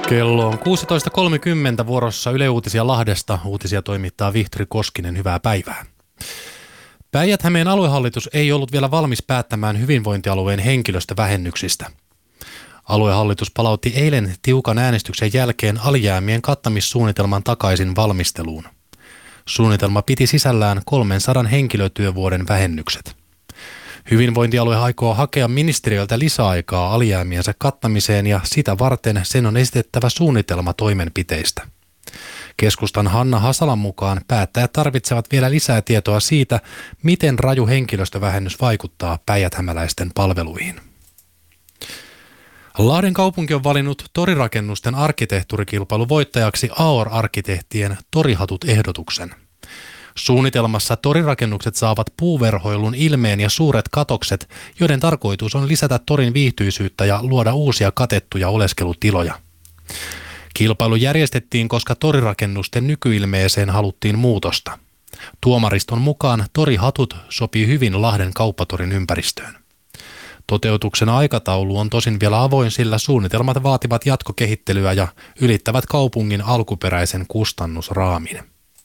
Kello on 16.30 vuorossa Yle Uutisia Lahdesta. Uutisia toimittaa Vihtori Koskinen. Hyvää päivää. Päijät-Hämeen aluehallitus ei ollut vielä valmis päättämään hyvinvointialueen henkilöstövähennyksistä. Aluehallitus palautti eilen tiukan äänestyksen jälkeen alijäämien kattamissuunnitelman takaisin valmisteluun. Suunnitelma piti sisällään 300 henkilötyövuoden vähennykset. Hyvinvointialue aikoo hakea ministeriöltä lisäaikaa alijäämiensä kattamiseen ja sitä varten sen on esitettävä suunnitelma toimenpiteistä. Keskustan Hanna Hasalan mukaan päättäjät tarvitsevat vielä lisää tietoa siitä, miten raju henkilöstövähennys vaikuttaa päijäthämäläisten palveluihin. Lahden kaupunki on valinnut torirakennusten arkkitehtuurikilpailun voittajaksi AOR-arkkitehtien Torihatut-ehdotuksen. Suunnitelmassa torirakennukset saavat puuverhoilun ilmeen ja suuret katokset, joiden tarkoitus on lisätä torin viihtyisyyttä ja luoda uusia katettuja oleskelutiloja. Kilpailu järjestettiin, koska torirakennusten nykyilmeeseen haluttiin muutosta. Tuomariston mukaan Torihatut sopii hyvin Lahden kauppatorin ympäristöön. Toteutuksen aikataulu on tosin vielä avoin, sillä suunnitelmat vaativat jatkokehittelyä ja ylittävät kaupungin alkuperäisen kustannusraamin.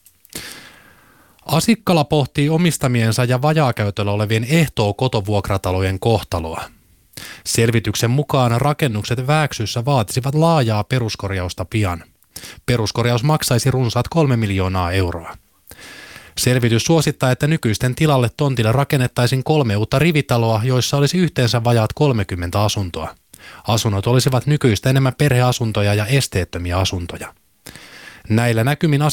Asikkala pohtii omistamiensa ja vajaakäytöllä olevien ehtoo-kotovuokratalojen kohtaloa. Selvityksen mukaan rakennukset Vääksyssä vaatisivat laajaa peruskorjausta pian. Peruskorjaus maksaisi runsaat 3 miljoonaa euroa. Selvitys suosittaa, että nykyisten tilalle tontille rakennettaisiin 3 uutta rivitaloa, joissa olisi yhteensä vajaat 30 asuntoa. Asunnot olisivat nykyistä enemmän perheasuntoja ja esteettömiä asuntoja. Näillä näkymin